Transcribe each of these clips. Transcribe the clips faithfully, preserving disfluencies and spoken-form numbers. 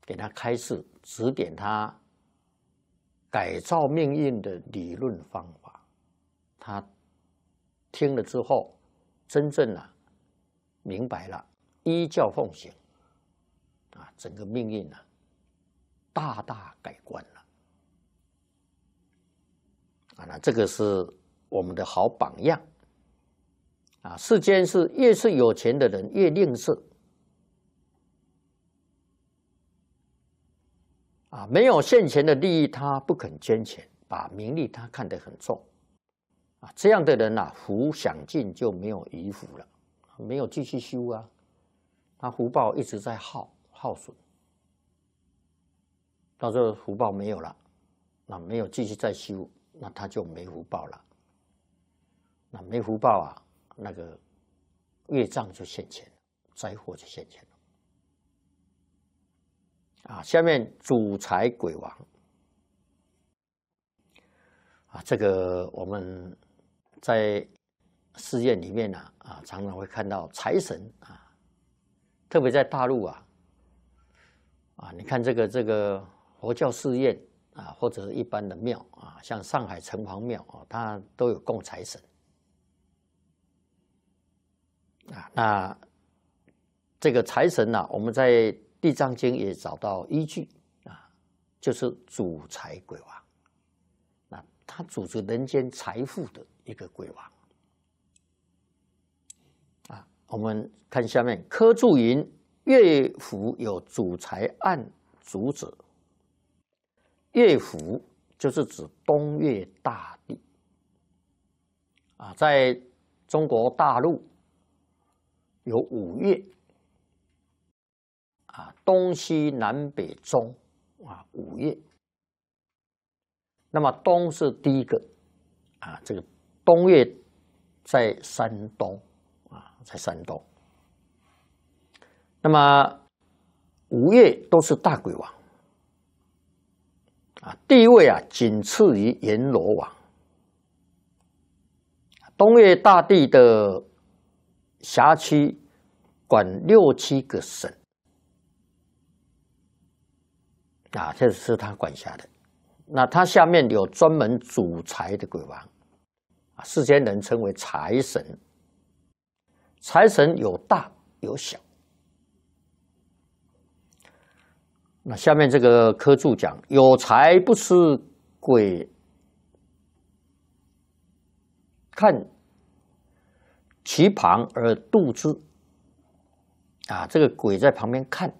给他开示，指点他改造命运的理论方法。他听了之后，真正啊明白了，依教奉行，啊，整个命运啊大大改观了。啊，那这个是我们的好榜样。啊，世间是越是有钱的人越吝啬。啊，没有现前的利益，他不肯捐钱，把名利他看得很重。啊，这样的人啊，福享尽就没有余福了，没有继续修啊，他福报一直在耗耗损，到时候福报没有了，那没有继续再修，那他就没福报了。那没福报啊，那个业障就现前了，灾祸就现前了。啊，下面主财鬼王啊，这个我们在寺院里面呢 啊, 啊，常常会看到财神啊，特别在大陆啊，啊，你看这个这个佛教寺院啊，或者是一般的庙啊，像上海城隍庙啊，它都有供财神啊。那这个财神呢、啊，我们在地藏经也找到依据啊，就是主财鬼王，那他主持人间财富的一个鬼王啊。我们看下面，科注云：乐府有主财暗主者，乐府就是指东岳大帝啊，在中国大陆有五岳。啊，东西南北中啊，五岳。那么东是第一个啊，这个东岳在山东啊，在山东。那么五岳都是大鬼王啊，地位啊仅次于阎罗王。东岳大帝的辖区管六七个省。啊，这是他管辖的。那他下面有专门主财的鬼王，啊，世间人称为财神。财神有大有小。那下面这个科注讲，有财不吃鬼，看其旁而度之。啊，这个鬼在旁边看。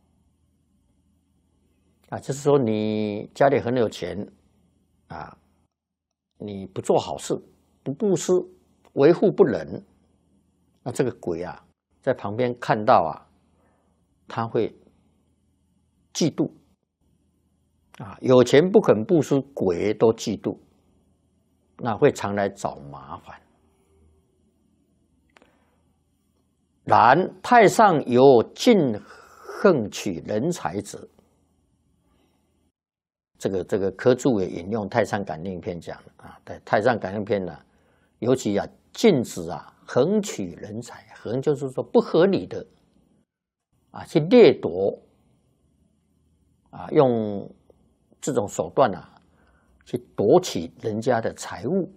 啊，就是说你家里很有钱，啊，你不做好事，不布施，维护不仁，那这个鬼啊，在旁边看到啊，他会嫉妒，啊，有钱不肯布施，鬼都嫉妒，那会常来找麻烦。然太上有尽横取人才者。这个这个科注也引用《太上感应篇》讲啊，对《太上感应篇》呢，尤其啊禁止啊横取人才，横就是说不合理的啊去掠夺啊，用这种手段啊去夺取人家的财物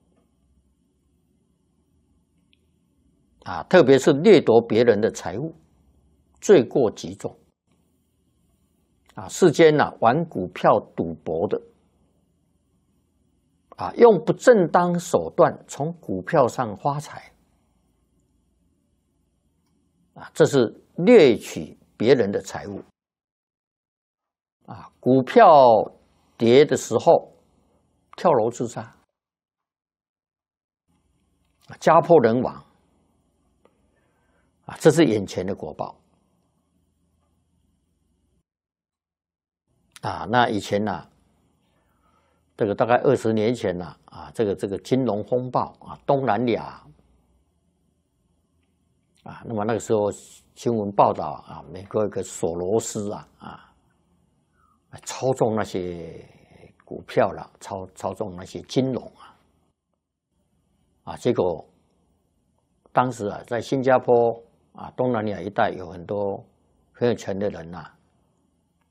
啊，特别是掠夺别人的财物，罪过极重。啊，世间呐、啊、玩股票赌博的，啊，用不正当手段从股票上发财，啊，这是掠取别人的财物。啊，股票跌的时候跳楼自杀，家破人亡，啊，这是眼前的果报。啊，那以前呢、啊，这个大概二十年前呢、啊，啊，这个这个金融风暴啊，东南亚啊，那么那个时候新闻报道啊，美国有个索罗斯啊啊，操纵那些股票了，操操纵那些金融啊，啊，结果当时啊，在新加坡啊，东南亚一带有很多很有钱的人呐、啊。